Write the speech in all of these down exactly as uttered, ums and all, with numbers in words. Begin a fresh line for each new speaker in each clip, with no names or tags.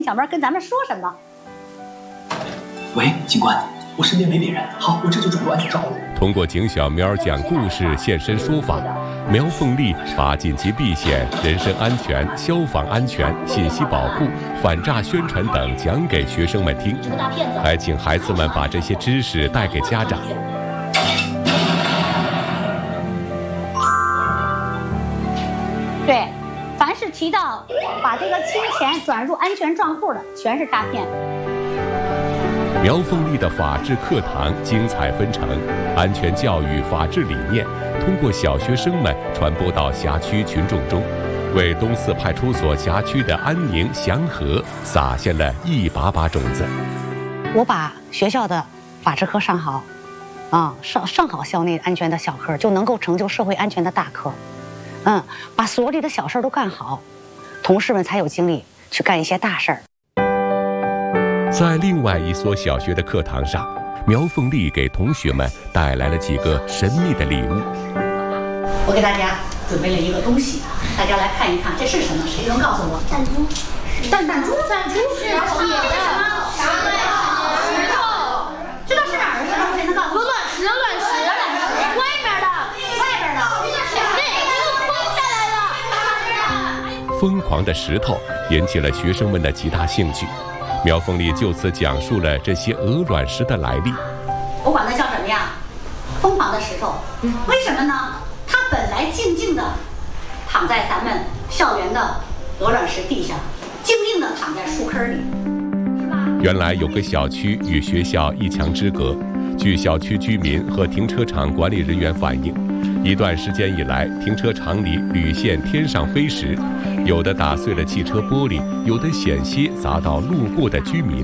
小妹跟咱们说什么？
喂，警官，我身边没别人，好，我这就转入安全照顾。
通过警小喵讲故事现身说法，苗凤丽把紧急避险、人身安全、消防安全、信息保护、反诈宣传等讲给学生们听，还请孩子们把这些知识带给家长。
对，凡是提到把这个金钱转入安全账户的，全是诈骗。
苗凤丽的法治课堂精彩纷呈，安全教育、法治理念通过小学生们传播到辖区群众中，为东四派出所辖区的安宁祥和撒下了一把把种子。
我把学校的法治课上好，啊，上上好校内安全的小课，就能够成就社会安全的大课。嗯，把所里的小事都干好，同事们才有精力去干一些大事儿。
在另外一所小学的课堂上，苗凤丽给同学们带来了几个神秘的礼物。
我给大家准备了一个东西，大家来看一看，这是什么？谁能告诉我？弹珠。弹弹珠？弹珠是什么？啥的呀？石头。知道是哪儿的石头？谁能告诉我？
卵石，卵石，外面的，
外边的。
对，又崩下来了。
疯狂的石头引起了学生们的极大兴趣。苗凤丽就此讲述了这些鹅卵石的来历。
我管它叫什么呀？疯狂的石头。为什么呢？它本来静静的躺在咱们校园的鹅卵石地上，静静的躺在树坑里，是吧？
原来有个小区与学校一墙之隔，据小区居民和停车场管理人员反映，一段时间以来，停车场里屡现天上飞石，有的打碎了汽车玻璃，有的险些砸到路过的居民。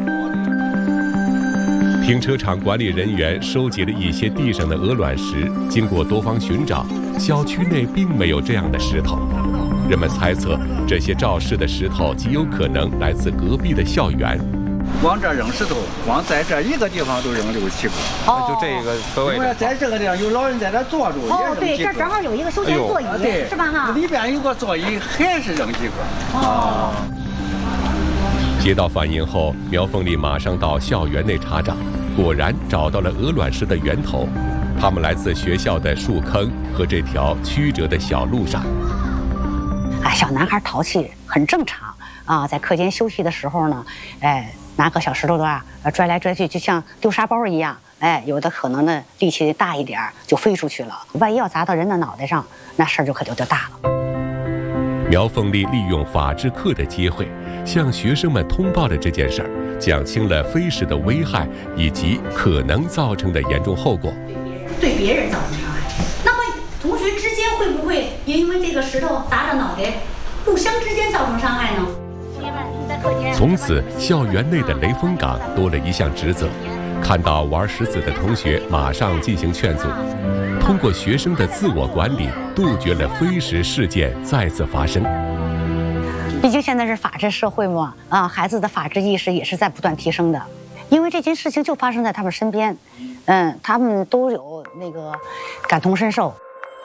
停车场管理人员收集了一些地上的鹅卵石，经过多方寻找，小区内并没有这样的石头。人们猜测，这些肇事的石头极有可能来自隔壁的校园。
往这扔石头，光在这一个地方都扔六七个。
哦，就这个所谓的，
在这个地方有老人在这坐着，
哦，对，这正好有一个休闲座椅，
对，
是吧？哈，
里边有个座椅，还是扔几个。
哦。
接到反映后，苗凤丽马上到校园内查找，果然找到了鹅卵石的源头，它们来自学校的树坑和这条曲折的小路上。
哎，小男孩淘气很正常啊，在课间休息的时候呢，哎，拿个小石头啊，拽来拽去，就像丢沙包一样。哎，有的可能呢力气大一点就飞出去了，万一要砸到人的脑袋上，那事儿就可就就大了。
苗凤丽利用法治课的机会，向学生们通报了这件事儿，讲清了飞石的危害以及可能造成的严重后果。
对别人造成伤害，那么同学之间会不会也因为这个石头砸着脑袋，互相之间造成伤害呢？
从此，校园内的雷锋岗多了一项职责，看到玩石子的同学，马上进行劝阻。通过学生的自我管理，杜绝了飞石事件再次发生。
毕竟现在是法治社会嘛，啊，孩子的法治意识也是在不断提升的。因为这件事情就发生在他们身边，嗯，他们都有那个感同身受。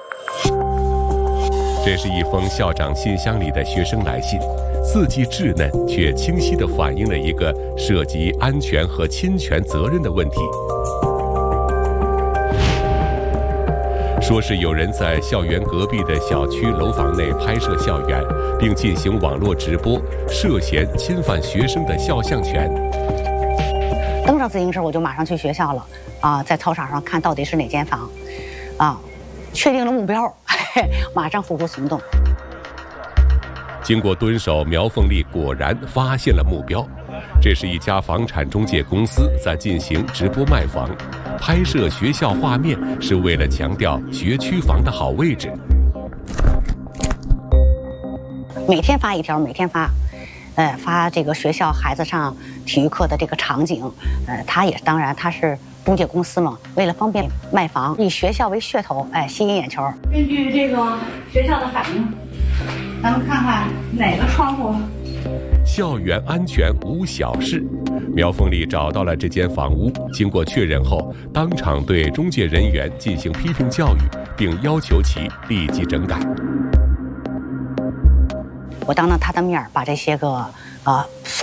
这是一封校长信箱里的学生来信，字迹稚嫩，却清晰地反映了一个涉及安全和侵权责任的问题。说是有人在校园隔壁的小区楼房内拍摄校园，并进行网络直播，涉嫌侵犯学生的肖像权。
登上自行车，我就马上去学校了，啊，在操场上看到底是哪间房，啊，确定了目标，嘿嘿，马上付诸行动。
经过蹲守，苗凤丽果然发现了目标。这是一家房产中介公司在进行直播卖房，拍摄学校画面是为了强调学区房的好位置。
每天发一条，每天发，呃，发这个学校孩子上体育课的这个场景，呃，他也当然他是中介公司嘛，为了方便卖房，以学校为噱头，哎，吸引眼球。
根据这个学校的反应，咱们看看哪个窗户。
校园安全无小事，苗凤丽找到了这间房屋，经过确认后，当场对中介人员进行批评教育，并要求其立即整改。
我当着他的面把这些个啊。